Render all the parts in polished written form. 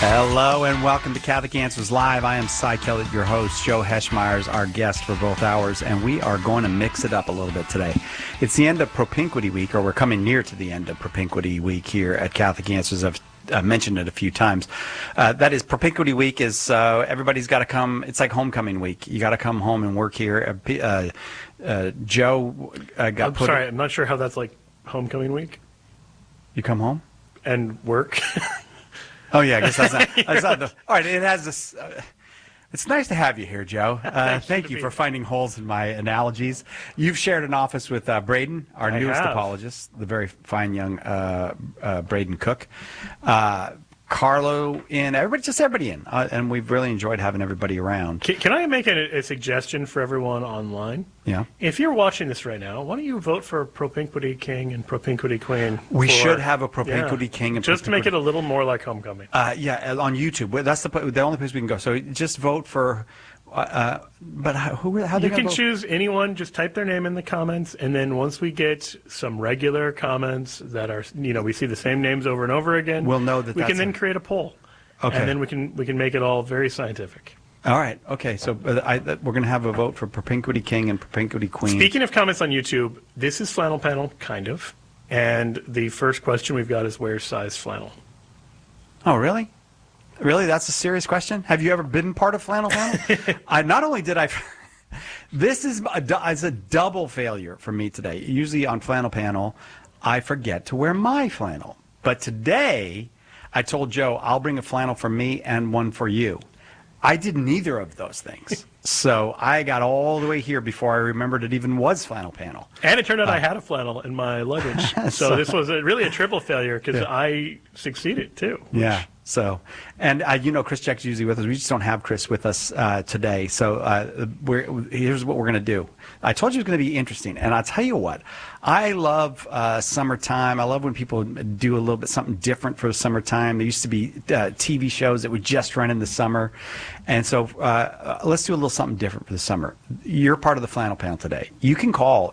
Hello and welcome to Catholic Answers Live. I am Cy Kellett, your host. Joe Heschmeyer is our guest for both hours, and we are going to mix it up a little bit today. It's the end of Propinquity Week, or we're coming near to the end of Propinquity Week here at Catholic Answers. I've mentioned it a few times. That is, Propinquity Week is everybody's got to come. It's like homecoming week. You got to come home and work here. Joe got put. Sorry, I'm not sure how that's like homecoming week. You come home and work. Oh yeah, I guess that's not. That's not the, all right, it has this. It's nice to have you here, Joe. Thank you for finding holes in my analogies. You've shared an office with Braden, our newest apologist, the very fine young Braden Cook. Carlo in, everybody in. And we've really enjoyed having everybody around. Can I make a suggestion for everyone online? Yeah. If you're watching this right now, why don't you vote for Propinquity King and Propinquity Queen? We should have a Propinquity King and just to make it a little more like homecoming. Yeah, on YouTube. That's the only place we can go. So just vote for. But how you can choose anyone. Just type their name in the comments, and then once we get some regular comments that are, we see the same names over and over again, we'll know that we can then create a poll. Okay. And then we can make it all very scientific. All right. Okay. So we're going to have a vote for Propinquity King and Propinquity Queen. Speaking of comments on YouTube, this is Flannel Panel, kind of, and the first question we've got is, where's size flannel? Oh, really? Really? That's a serious question? Have you ever been part of Flannel Panel? Not only did I... This is a double failure for me today. Usually on Flannel Panel, I forget to wear my flannel. But today, I told Joe, I'll bring a flannel for me and one for you. I did neither of those things. So I got all the way here before I remembered it even was Flannel Panel. And it turned out I had a flannel in my luggage. So this was really a triple failure because I succeeded too. Yeah. So, and Chris Check's usually with us. We just don't have Chris with us today. So here's what we're going to do. I told you it was going to be interesting. And I'll tell you what, I love summertime. I love when people do a little bit something different for the summertime. There used to be TV shows that would just run in the summer. And so let's do a little something different for the summer. You're part of the Flannel Panel today. You can call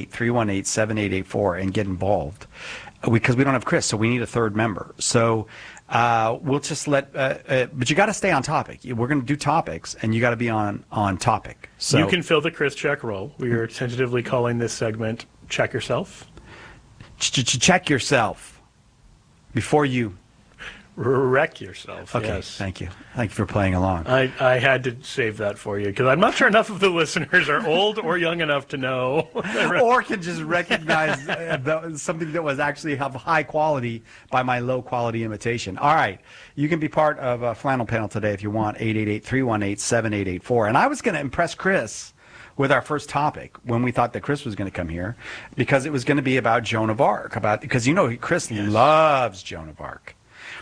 888-318-7884 and get involved because we don't have Chris, so we need a third member. So we'll just but you got to stay on topic. We're going to do topics, and you got to be on topic. So you can fill the Chris Check role. We are tentatively calling this segment "Check Yourself." Check yourself before you wreck yourself. Okay, yes. Thank you for playing along. I had to save that for you because I'm not sure enough of the listeners are old or young enough to know. Or can just recognize something that was actually of high quality by my low quality imitation. All right, you can be part of a Flannel Panel today if you want, 888-318-7884. And I was going to impress Chris with our first topic when we thought that Chris was going to come here because it was going to be about Joan of Arc, because Chris loves Joan of Arc.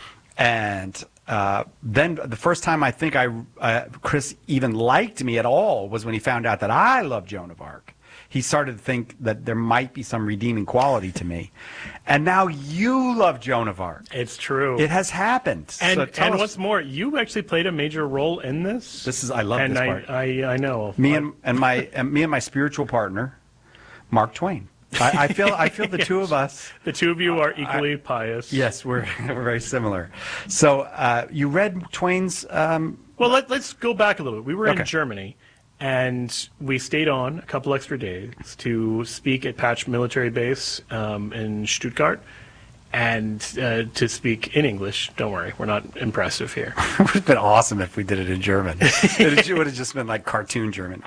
And then the first time I think Chris even liked me at all was when he found out that I love Joan of Arc. He started to think that there might be some redeeming quality to me. And now you love Joan of Arc. It's true. It has happened. And what's more, you actually played a major role in this. I love this part. I know. Me and my spiritual partner, Mark Twain. I feel the two of us. The two of you are equally pious. Yes, we're very similar. So you read Twain's. Well, let's go back a little bit. We were in Germany, and we stayed on a couple extra days to speak at Patch Military Base in Stuttgart, and to speak in English. Don't worry, we're not impressive here. It would have been awesome if we did it in German. It would have just been like cartoon German.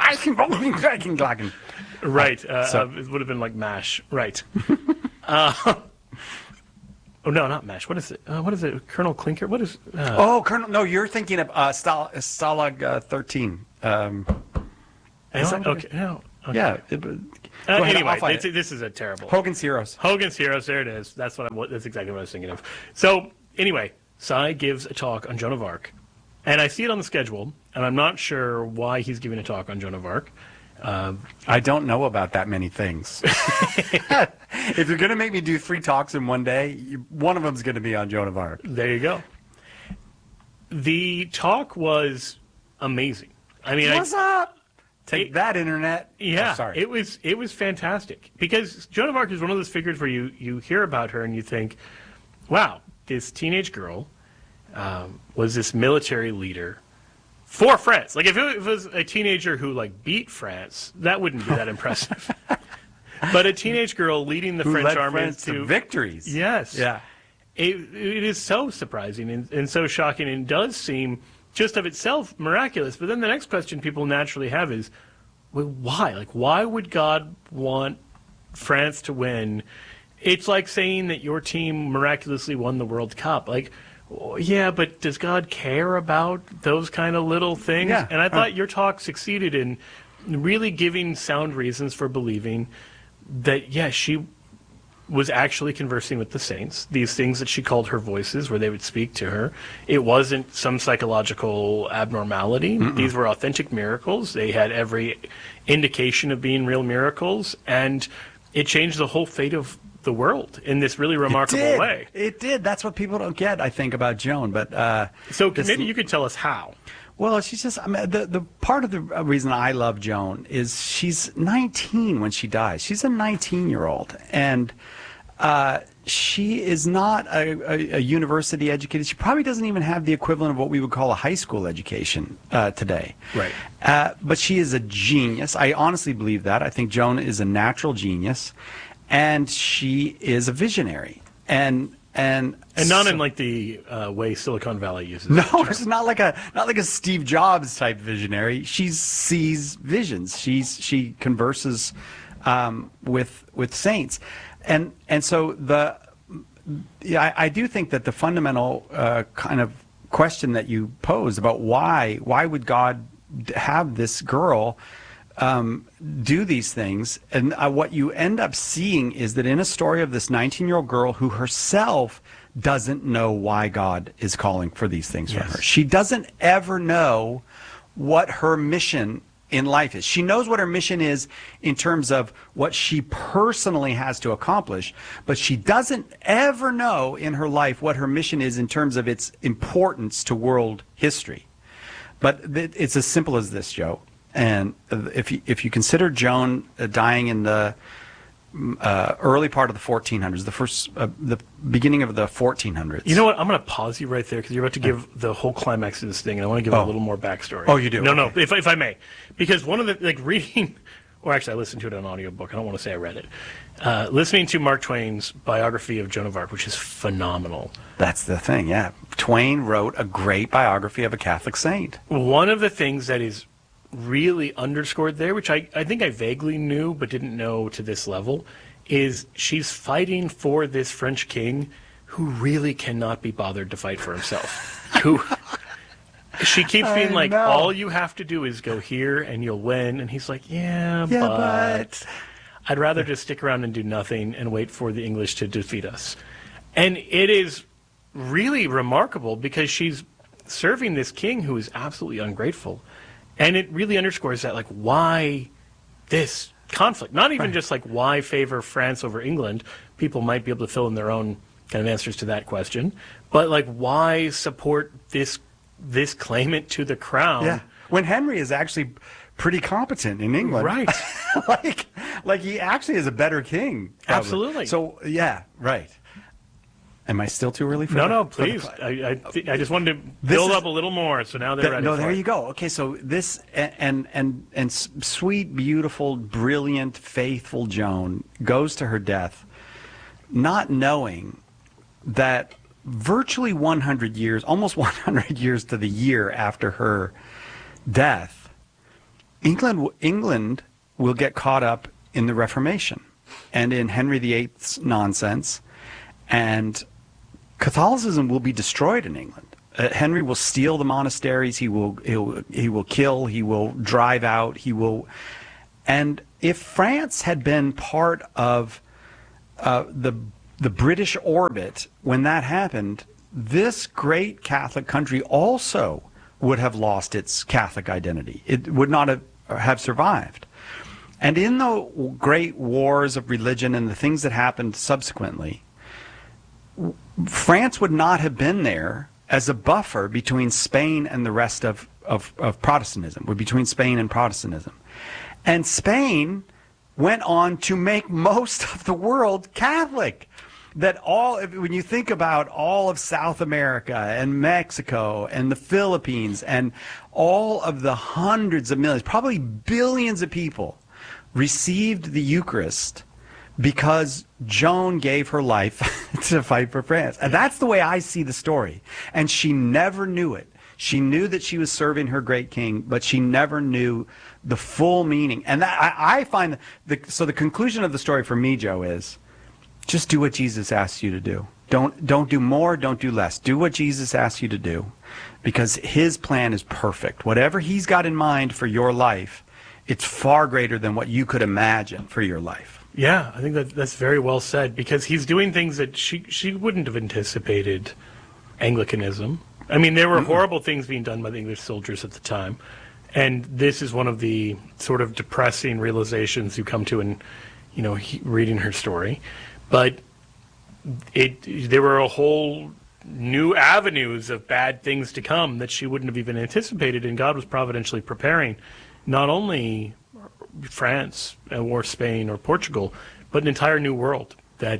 Right. It would have been like MASH. Right. Oh, no, not MASH. What is it? What is it? Colonel Clinker? What is... Colonel... No, you're thinking of Stalag 13. Okay. No. Okay. Yeah. Anyway, this is a terrible... Hogan's Heroes. Hogan's Heroes. There it is. That's exactly what I was thinking of. So, anyway, Cy gives a talk on Joan of Arc. And I see it on the schedule, and I'm not sure why he's giving a talk on Joan of Arc. I don't know about that many things. If you're going to make me do 3 talks in one day, one of them's going to be on Joan of Arc. There you go. The talk was amazing. I mean, what's up? Take that, Internet. Yeah, sorry. It was fantastic because Joan of Arc is one of those figures where you hear about her and you think, wow, this teenage girl was this military leader for France. Like if it was a teenager who like beat France, that wouldn't be that impressive. But a teenage girl leading the French army France to victories. Yes. Yeah. It is so surprising and so shocking, and does seem just of itself miraculous. But then the next question people naturally have is, well, why? Like, why would God want France to win? It's like saying that your team miraculously won the World Cup. Like, yeah, but does God care about those kind of little things? Yeah. And I thought your talk succeeded in really giving sound reasons for believing that, yeah, she was actually conversing with the saints, these things that she called her voices, where they would speak to her. It wasn't some psychological abnormality. Mm-mm. These were authentic miracles. They had every indication of being real miracles, and it changed the whole fate of the world in this really remarkable way. It did. That's what people don't get, I think, about Joan. But so maybe you could tell us how. Well, she's just, I mean, the part of the reason I love Joan is she's 19 when she dies. She's a 19-year-old, and she is not a university educated. She probably doesn't even have the equivalent of what we would call a high school education today. Right. But she is a genius. I honestly believe that. I think Joan is a natural genius, and she is a visionary. And not in like the way Silicon Valley uses. No, it's not like a Steve Jobs type visionary. She sees visions. She converses with saints, and so I do think that the fundamental kind of question that you posed about why would God have this girl do these things, and what you end up seeing is that in a story of this 19-year-old girl who herself doesn't know why God is calling for these things from her. She doesn't ever know what her mission in life is. She knows what her mission is in terms of what she personally has to accomplish, but she doesn't ever know in her life what her mission is in terms of its importance to world history. But it's as simple as this, Joe. And if you consider Joan dying in the early part of the 1400s, the beginning of the 1400s. You know what? I'm going to pause you right there because you're about to give the whole climax of this thing, and I want to give a little more backstory. Oh, you do? No, if I may, because one of the reading, or actually I listened to it on an audiobook. I don't want to say I read it. Listening to Mark Twain's biography of Joan of Arc, which is phenomenal. That's the thing, yeah. Twain wrote a great biography of a Catholic saint. One of the things that is really underscored there, which I think I vaguely knew but didn't know to this level, is she's fighting for this French king who really cannot be bothered to fight for himself. Who she keeps being like, all you have to do is go here and you'll win. And he's like, yeah, but I'd rather just stick around and do nothing and wait for the English to defeat us. And it is really remarkable because she's serving this king who is absolutely ungrateful. And it really underscores that, like, why this conflict? Not even just, like, why favor France over England? People might be able to fill in their own kind of answers to that question. But, like, why support this claimant to the crown? Yeah. When Henry is actually pretty competent in England. Right. like he actually is a better king. Probably. Absolutely. So, yeah, right. Am I still too early for that? No, please. I just wanted to build up a little more, so now they're ready. No, there you go. Okay, so this and sweet, beautiful, brilliant, faithful Joan goes to her death, not knowing that virtually 100 years, almost 100 years to the year after her death, England will get caught up in the Reformation and in Henry VIII's nonsense, and Catholicism will be destroyed in England. Henry will steal the monasteries. He will kill. He will drive out. And if France had been part of the British orbit when that happened, this great Catholic country also would have lost its Catholic identity. It would not have survived. And in the great wars of religion and the things that happened subsequently, France would not have been there as a buffer between Spain and the rest of Protestantism, or between Spain and Protestantism. And Spain went on to make most of the world Catholic. that when you think about all of South America and Mexico and the Philippines and all of the hundreds of millions, probably billions of people received the Eucharist because Joan gave her life to fight for France. And that's the way I see the story. And she never knew it. She knew that she was serving her great king, but she never knew the full meaning. And that, I find so the conclusion of the story for me, Joe, is just do what Jesus asks you to do. Don't do more, don't do less. Do what Jesus asks you to do, because his plan is perfect. Whatever he's got in mind for your life, it's far greater than what you could imagine for your life. Yeah, I think that's very well said, because he's doing things that she wouldn't have anticipated. Anglicanism. I mean, there were horrible things being done by the English soldiers at the time, and this is one of the sort of depressing realizations you come to in, reading her story. But there were a whole new avenues of bad things to come that she wouldn't have even anticipated, and God was providentially preparing not only France or Spain or Portugal, but an entire new world that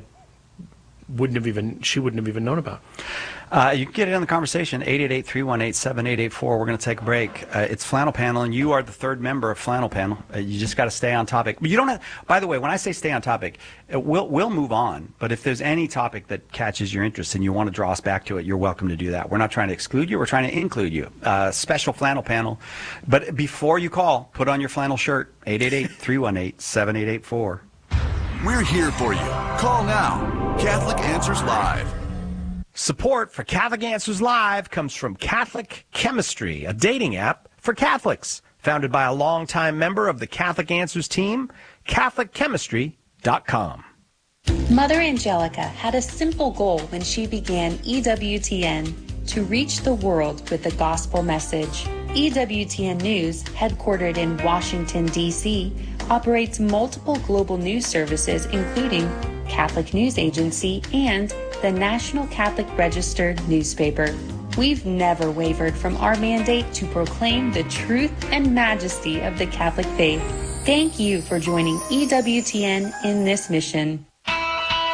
she wouldn't have even known about. You can get in on the conversation, 888-318-7884. We're going to take a break. It's Flannel Panel, and you are the third member of Flannel Panel. You just got to stay on topic. But you don't have, by the way, when I say stay on topic, we'll move on. But if there's any topic that catches your interest and you want to draw us back to it, you're welcome to do that. We're not trying to exclude you. We're trying to include you. Special Flannel Panel. But before you call, put on your flannel shirt, 888-318-7884. We're here for you. Call now. Catholic Answers Live. Support for Catholic Answers Live comes from Catholic Chemistry, a dating app for Catholics. Founded by a longtime member of the Catholic Answers team, CatholicChemistry.com. Mother Angelica had a simple goal when she began EWTN: to reach the world with the gospel message. EWTN News, headquartered in Washington, D.C., operates multiple global news services, including Catholic News Agency and the National Catholic Register newspaper. We've never wavered from our mandate to proclaim the truth and majesty of the Catholic faith. Thank you for joining EWTN in this mission.